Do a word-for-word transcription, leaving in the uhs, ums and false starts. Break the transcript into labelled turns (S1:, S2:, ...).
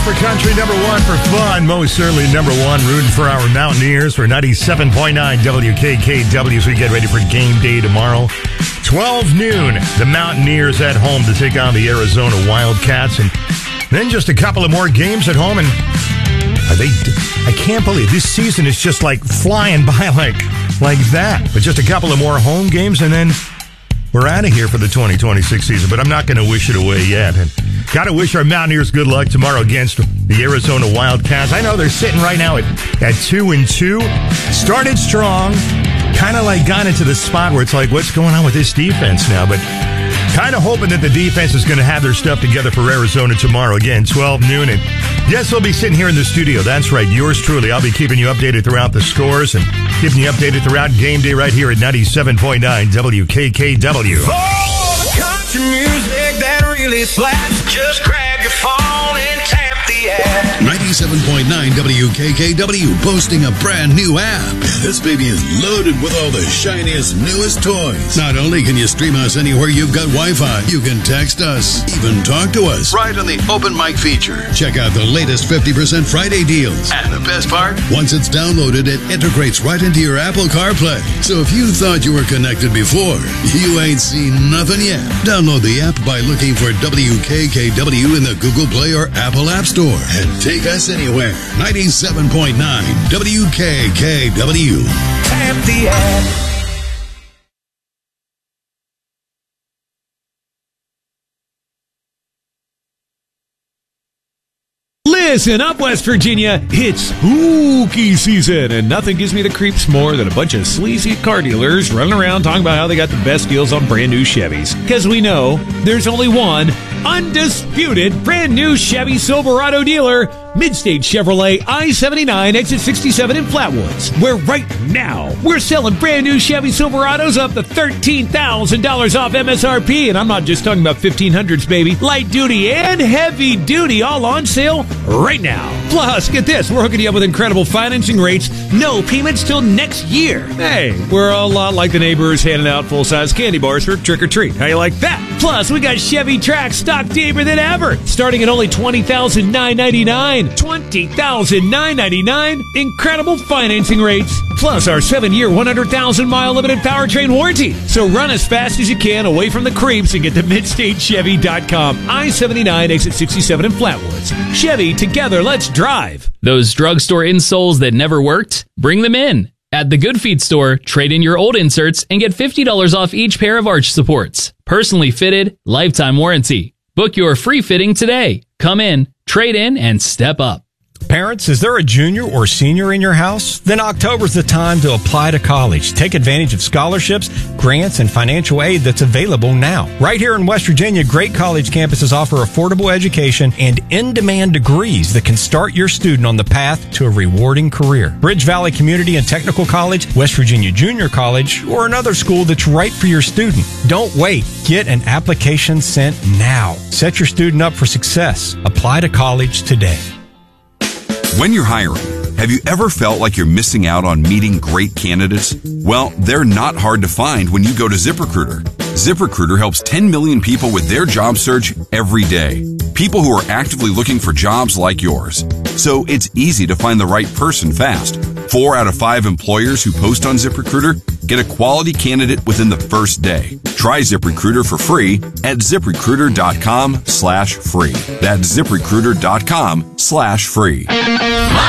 S1: for country, number one for fun. Most certainly number one, rooting for our Mountaineers for ninety-seven point nine W K K W as we get ready for game day tomorrow. twelve noon, the Mountaineers at home to take on the Arizona Wildcats. And then just a couple of more games at home. And are they? I can't believe this season is just like flying by like, like that. But just a couple of more home games and then we're out of here for the twenty twenty-six season, but I'm not going to wish it away yet. And got to wish our Mountaineers good luck tomorrow against the Arizona Wildcats. I know they're sitting right now at, at two and two. Started strong, kind of like got into the spot where it's like, what's going on with this defense now? But kind of hoping that the defense is going to have their stuff together for Arizona tomorrow. Again, twelve noon. And yes, we'll be sitting here in the studio. That's right, yours truly. I'll be keeping you updated throughout the scores and keeping you updated throughout game day right here at ninety-seven point nine W K K W.
S2: For the country music that really slaps, just grab your phone and tap the app.
S3: ninety-seven point nine W K K W boasting a brand new app. This baby is loaded with all the shiniest, newest toys. Not only can you stream us anywhere you've got Wi-Fi, you can text us, even talk to us right on the open mic feature. Check out the latest fifty percent Friday deals. And the best part, once it's downloaded, it integrates right into your Apple CarPlay. So if you thought you were connected before, you ain't seen nothing yet. Download the app by looking for W K K W in the Google Play or Apple App Store and take us anywhere. ninety-seven point nine W K K W.
S2: Tap the app.
S4: Listen up, West Virginia. It's spooky season, and nothing gives me the creeps more than a bunch of sleazy car dealers running around talking about how they got the best deals on brand new Chevys. Because we know there's only one undisputed brand new Chevy Silverado dealer, Midstate Chevrolet I seventy-nine, exit sixty-seven in Flatwoods, where right now we're selling brand new Chevy Silverados up to thirteen thousand dollars off M S R P. And I'm not just talking about fifteen hundreds, baby. Light duty and heavy duty all on sale right now. Plus, get this, we're hooking you up with incredible financing rates, no payments till next year. Hey, we're a lot like the neighbors handing out full-size candy bars for trick or treat. How you like that? Plus, we got Chevy Trax stock deeper than ever, starting at only twenty thousand nine hundred ninety-nine dollars. twenty thousand nine hundred ninety-nine dollars. Incredible financing rates. Plus, our seven-year, one hundred thousand mile limited powertrain warranty. So run as fast as you can away from the creeps and get to midstate chevy dot com. I seventy-nine, exit sixty-seven in Flatwoods. Chevy, together, let's drive.
S5: Those drugstore insoles that never worked? Bring them in. At the Good Feet store, trade in your old inserts and get fifty dollars off each pair of arch supports. Personally fitted, lifetime warranty. Book your free fitting today. Come in, trade in, and step up.
S6: Parents, is there a junior or senior in your house? Then October's the time to apply to college. Take advantage of scholarships, grants, and financial aid that's available now. Right here in West Virginia, great college campuses offer affordable education and in-demand degrees that can start your student on the path to a rewarding career. Bridge Valley Community and Technical College, West Virginia Junior College, or another school that's right for your student. Don't wait. Get an application sent now. Set your student up for success. Apply to college today.
S7: When you're hiring, have you ever felt like you're missing out on meeting great candidates? Well, they're not hard to find when you go to ZipRecruiter. ZipRecruiter helps ten million people with their job search every day. People who are actively looking for jobs like yours. So it's easy to find the right person fast. Four out of five employers who post on ZipRecruiter get a quality candidate within the first day. Try ZipRecruiter for free at ZipRecruiter.com slash free. That's ZipRecruiter.com slash free.